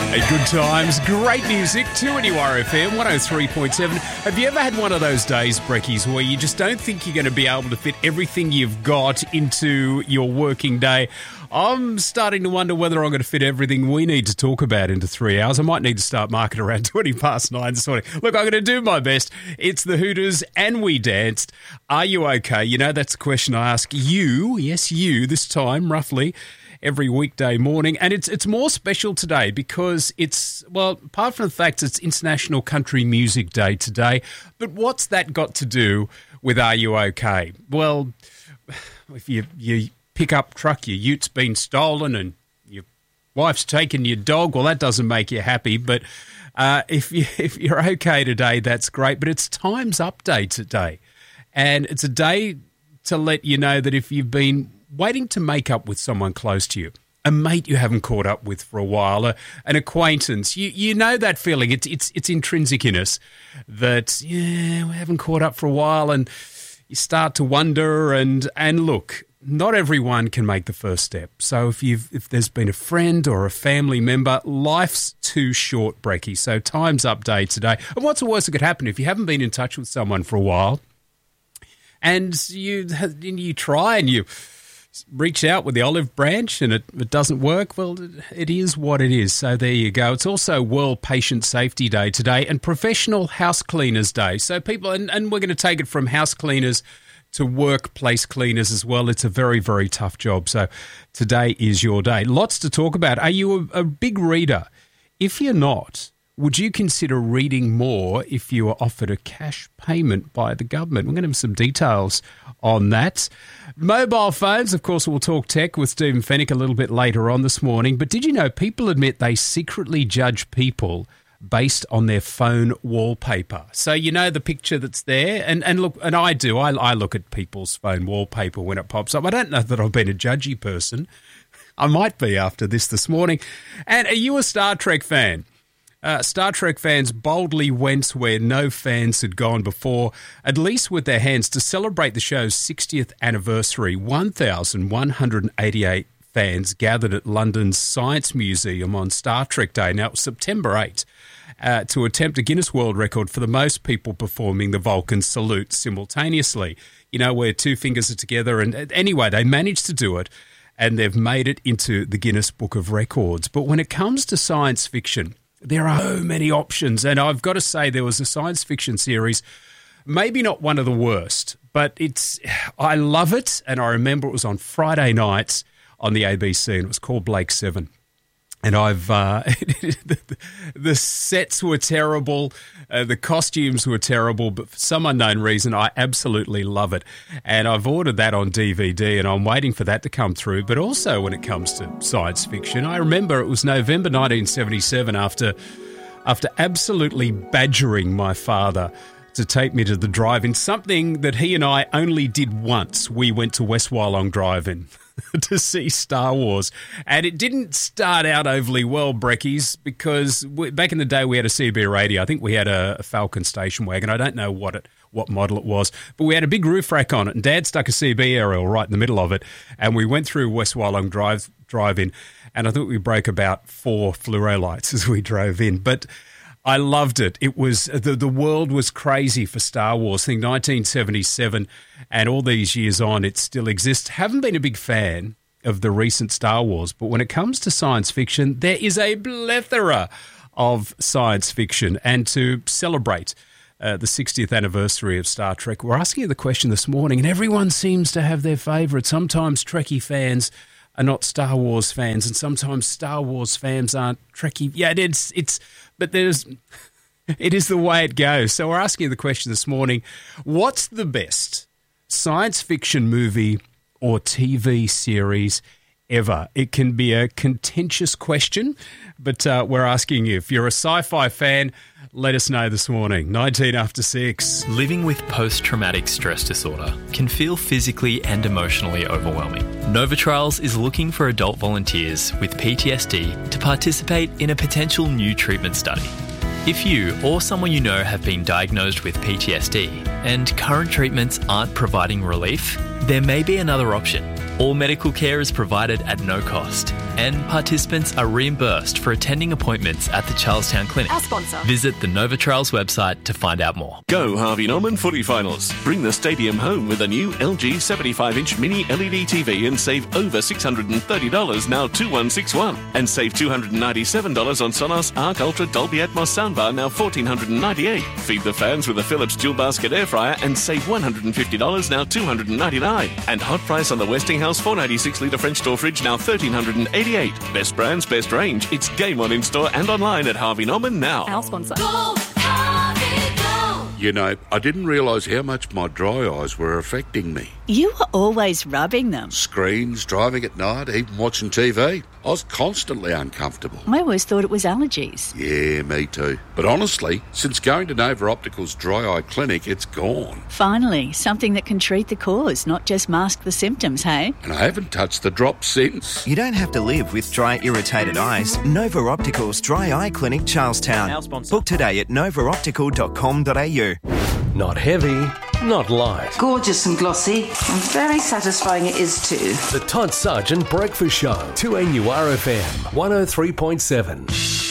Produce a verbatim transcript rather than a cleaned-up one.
Hey, good times, great music, two N U R F M, one oh three point seven. Have you ever had one of those days, Brekkies, where you just don't think you're going to be able to fit everything you've got into your working day? I'm starting to wonder whether I'm going to fit everything we need to talk about into three hours. I might need to start marking around twenty past nine this morning. Look, I'm going to do my best. It's the Hooters and we danced. Are you okay? You know, that's a question I ask you, yes, you, this time, roughly, every weekday morning. And it's it's more special today because it's, well, apart from the fact it's International Country Music Day today, but what's that got to do with Are You Okay? Well, if you, you pick-up truck, your ute's been stolen and your wife's taken your dog, well, that doesn't make you happy. But uh, if, you, if you're okay today, that's great. But it's Time's Up Day today. And it's a day to let you know that if you've been waiting to make up with someone close to you, a mate you haven't caught up with for a while, a, an acquaintance, you you know that feeling. It's it's it's intrinsic in us that, yeah, we haven't caught up for a while and you start to wonder. And, and look, not everyone can make the first step. So if you've if there's been a friend or a family member, life's too short, Brekkie. So Time's Up Day today. And what's the worst that could happen if you haven't been in touch with someone for a while and you you try and you reach out with the olive branch and it, it doesn't work? Well, it, it is what it is. So there you go. It's also World Patient Safety Day today and Professional House Cleaners Day. So people, and, and we're going to take it from house cleaners to workplace cleaners as well. It's a very, very tough job. So today is your day. Lots to talk about. Are you a, a big reader? If you're not, would you consider reading more if you were offered a cash payment by the government? We're going to have some details on that. Mobile phones, of course, we'll talk tech with Stephen Fennick a little bit later on this morning. But did you know people admit they secretly judge people based on their phone wallpaper? So you know the picture that's there, and, and look, and I do. I, I look at people's phone wallpaper when it pops up. I don't know that I've been a judgy person. I might be after this this morning. And are you a Star Trek fan? Uh, Star Trek fans boldly went where no fans had gone before, at least with their hands, to celebrate the show's sixtieth anniversary. one thousand one hundred eighty-eight fans gathered at London's Science Museum on Star Trek Day. Now, it was September eighth, uh, to attempt a Guinness World Record for the most people performing the Vulcan salute simultaneously. You know, where two fingers are together. And anyway, they managed to do it, and they've made it into the Guinness Book of Records. But when it comes to science fiction, there are so many options, and I've got to say there was a science fiction series, maybe not one of the worst, but it's I love it, and I remember it was on Friday nights on the A B C, and it was called Blake Seven. And I've uh, the, the sets were terrible, uh, the costumes were terrible, but for some unknown reason, I absolutely love it. And I've ordered that on D V D, and I'm waiting for that to come through. But also, when it comes to science fiction, I remember it was November nineteen seventy-seven. After after absolutely badgering my father to take me to the drive-in, something that he and I only did once. We went to West Wyalong Drive-in to see Star Wars. And it didn't start out overly well, Brekkies, because we, back in the day we had a C B radio. I think we had a, a Falcon station wagon. I don't know what it what model it was, but we had a big roof rack on it, and Dad stuck a C B aerial right in the middle of it, and we went through West Wyalong Drive, Drive-in, and I think we broke about four fluoro lights as we drove in. But I loved it. It was the the world was crazy for Star Wars. I think nineteen seventy-seven, and all these years on, it still exists. Haven't been a big fan of the recent Star Wars, but when it comes to science fiction, there is a plethora of science fiction. And to celebrate uh, the sixtieth anniversary of Star Trek, we're asking you the question this morning, and everyone seems to have their favourite. Sometimes Trekkie fans are not Star Wars fans, and sometimes Star Wars fans aren't Trekkie. Yeah, it's it's. But there's, it is the way it goes. So we're asking you the question this morning: what's the best science fiction movie or T V series ever? It can be a contentious question, but uh, we're asking you. If you're a sci-fi fan, let us know this morning. nineteen after six. Living with post-traumatic stress disorder can feel physically and emotionally overwhelming. Nova Trials is looking for adult volunteers with P T S D to participate in a potential new treatment study. If you or someone you know have been diagnosed with P T S D and current treatments aren't providing relief, there may be another option. All medical care is provided at no cost, and participants are reimbursed for attending appointments at the Charlestown Clinic. Our sponsor. Visit the Nova Trails website to find out more. Go Harvey Norman Footy Finals. Bring the stadium home with a new L G seventy-five inch mini L E D T V and save over six hundred thirty dollars, now two one six one. And save two hundred ninety-seven dollars on Sonos Arc Ultra Dolby Atmos soundbar, now one thousand four hundred ninety-eight dollars. Feed the fans with a Philips dual basket air fryer and save one hundred fifty dollars, now two hundred ninety-nine dollars. And hot price on the Westinghouse four ninety-six litre French door fridge, now one thousand three hundred eighty-eight dollars. Best brands, best range. It's game on in store and online at Harvey Norman now. Our sponsor. Go, Harvey, go! You know, I didn't realise how much my dry eyes were affecting me. You were always rubbing them. Screens, driving at night, even watching T V. I was constantly uncomfortable. I always thought it was allergies. Yeah, me too. But honestly, since going to Nova Optical's dry eye clinic, it's gone. Finally, something that can treat the cause, not just mask the symptoms, hey? And I haven't touched the drops since. You don't have to live with dry, irritated eyes. Nova Optical's Dry Eye Clinic, Charlestown. Our sponsor. Book today at nova optical dot com dot a u. Not heavy, not light. Gorgeous and glossy, and very satisfying it is too. The Todd Sargent Breakfast Show, two N U R F M, one oh three point seven.